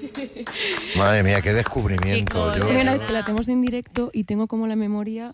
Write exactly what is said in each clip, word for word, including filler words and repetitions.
Madre mía, qué descubrimiento. Chicos, Yo, de Una verdad. vez que la hacemos en directo y tengo como la memoria...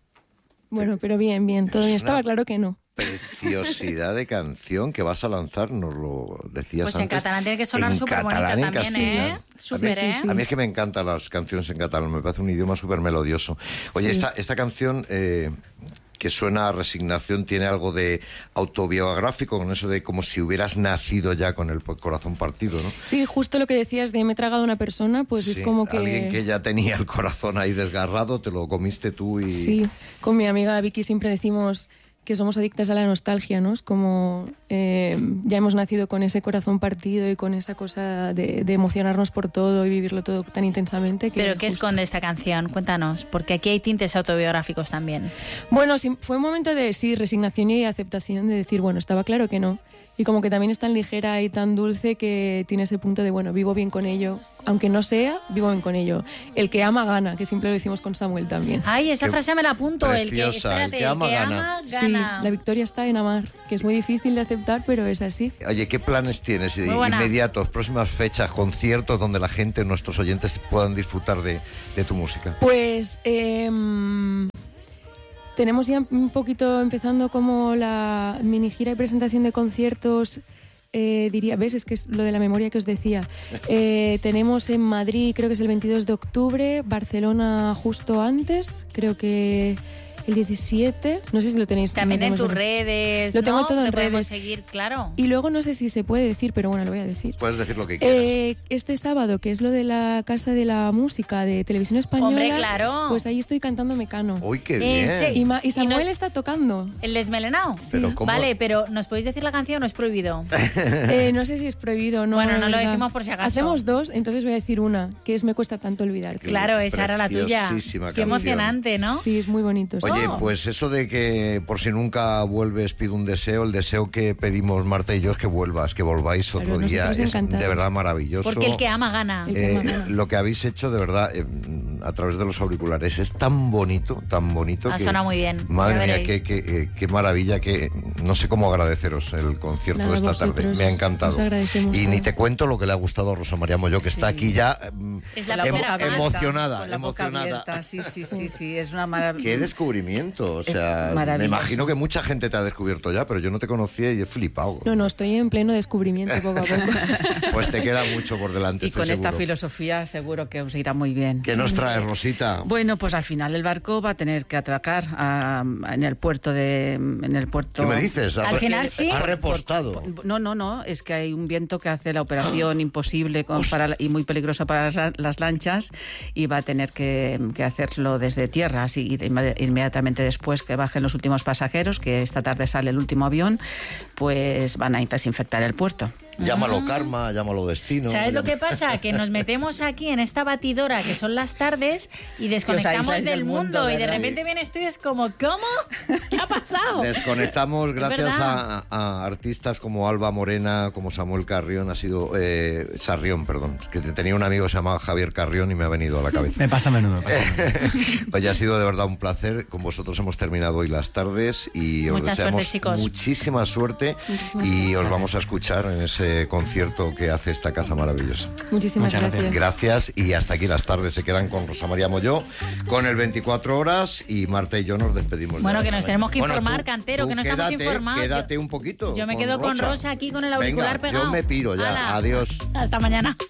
Bueno, pero bien, bien, todo bien. Es Estaba una- claro que no. Preciosidad de canción que vas a lanzar, nos lo decías Pues en antes. catalán tiene que sonar En súper bonita catalán, en también, castellano. ¿eh? Súper, Sí, sí, ¿eh? sí. A mí es que me encantan las canciones en catalán, me parece un idioma súper melodioso. Oye, Sí. esta, esta canción eh, que suena a resignación tiene algo de autobiográfico, con eso de como si hubieras nacido ya con el corazón partido, ¿no? Sí, justo lo que decías de me he tragado a una persona, pues Sí, es como que... alguien que ya tenía el corazón ahí desgarrado, te lo comiste tú y... Sí, con mi amiga Vicky siempre decimos que somos adictas a la nostalgia, ¿no? Es como eh, ya hemos nacido con ese corazón partido y con esa cosa de, de emocionarnos por todo y vivirlo todo tan intensamente. Que ¿Pero qué justo- esconde esta canción? Cuéntanos, porque aquí hay tintes autobiográficos también. Bueno, sí, fue un momento de sí, resignación y aceptación de decir, bueno, estaba claro que no. Y como que también es tan ligera y tan dulce que tiene ese punto de, bueno, vivo bien con ello. Aunque no sea, vivo bien con ello. El que ama gana, que siempre lo decimos con Samuel también. Ay, esa Qué frase me la apunto. El que, preciosa, el espérate, que ama, gana. ama, Sí, gana. la victoria está en amar, que es muy difícil de aceptar, pero es así. Oye, ¿qué planes tienes Muy buena. inmediatos, próximas fechas, conciertos donde la gente, nuestros oyentes, puedan disfrutar de, de tu música? Pues em, tenemos ya un poquito empezando como la mini gira y presentación de conciertos. Eh, diría, ves, es que es lo de la memoria que os decía. Eh, tenemos en Madrid, creo que es el veintidós de octubre, Barcelona justo antes, creo que el diecisiete, no sé si lo tenéis. También lo en tenemos tus redes, Lo tengo ¿no? todo en Te podemos redes. seguir, claro. Y luego no sé si se puede decir, pero bueno, lo voy a decir. Puedes decir lo que quieras. Eh, este sábado, que es lo de la Casa de la Música de Televisión Española, Hombre, claro. pues ahí estoy cantando Mecano. Uy, qué ¿En bien. serio? Y, Ma- y Samuel Y no- está tocando. ¿El desmelenado? Pero ¿cómo? Vale, pero ¿nos podéis decir la canción o es prohibido? Eh, no sé si es prohibido o no. Bueno, no la lo verdad. decimos por si acaso. Hacemos dos, entonces voy a decir una, que es Me cuesta tanto olvidarte. Claro, esa era la tuya. Preciosísima Qué canción. emocionante, ¿no? Sí, es muy bonito. sí. Oye, Oh. pues eso de que por si nunca vuelves pido un deseo, el deseo que pedimos Marta y yo es que vuelvas, que volváis otro Claro, día. nosotros Es encantados. de verdad maravilloso. Porque el que ama gana. El que Eh, ama gana. lo que habéis hecho de verdad eh, a través de los auriculares es tan bonito, tan bonito. Ha que, sonado muy bien, Madre ya mía, veréis. qué, qué, eh, qué maravilla, que no sé cómo agradeceros el concierto Nada, de esta tarde. vosotros, Me ha encantado. os agradecemos Y todo. ni te cuento lo que le ha gustado a Rosa María Molló, que está Sí. aquí ya mm, Es la Con primera boca fan. abierta, emocionada, con la boca emocionada. abierta, sí, sí, sí, sí, es una maravilla. Qué descubrimiento, o Es sea, me maravilloso. imagino que mucha gente te ha descubierto ya, pero yo no te conocía y he flipado. No, no, estoy en pleno descubrimiento poco a poco. Pues te queda mucho por delante, Y estoy con esta seguro. filosofía seguro que os irá muy bien. ¿Qué nos trae, Rosita? Bueno, pues al final el barco va a tener que atracar a- en el puerto de en el puerto. ¿Qué me dices? Al final sí. Ha repostado. No, no, no, es que hay un viento que hace la operación imposible con- para- y muy peligrosa para las, las lanchas y va a tener que, que hacerlo desde tierra, así y de inmedi- inmediatamente después que bajen los últimos pasajeros, que esta tarde sale el último avión, pues van a desinfectar el puerto. Llámalo karma, llámalo destino. ¿Sabes lo que llámalo- pasa? Que nos metemos aquí en esta batidora que son las tardes y desconectamos aísláis del del mundo, mundo, y de ¿verdad? repente vienes tú y es como, ¿cómo? ¿Qué ha pasado? Desconectamos gracias verdad. a, a artistas como Alba Morena, como Samuel Carrión, ha sido eh, Sarrión, perdón, que tenía un amigo que se llamaba Javier Carrión y me ha venido a la cabeza. Me pasa a menudo. me pasa a menudo. Oye, ha sido de verdad un placer. Con vosotros hemos terminado hoy las tardes y os Mucha deseamos suerte, chicos. muchísima suerte Muchísimas y os vamos a escuchar en ese concierto que hace esta casa maravillosa. Muchísimas Muchas gracias. Gracias y hasta aquí las tardes. Se quedan con Rosa María Molló, con el veinticuatro horas y Marta y yo nos despedimos. ya Bueno, de que nos esta tenemos que manera. informar, tú- Cantero, tú que no estamos quédate, informados. Quédate un poquito. Yo me quedo con Rosa aquí con el auricular Venga, pegado. yo me piro ya. Hala. Adiós. Hasta mañana.